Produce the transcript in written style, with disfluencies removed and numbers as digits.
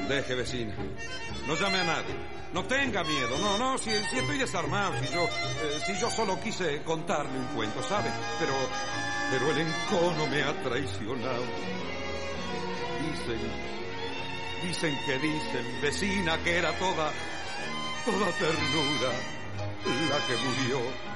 Deje, vecina. No llame a nadie. No tenga miedo. No, si estoy desarmado, si yo solo quise contarle un cuento, ¿sabe? Pero el encono me ha traicionado. Dicen, vecina, que era toda ternura la que murió.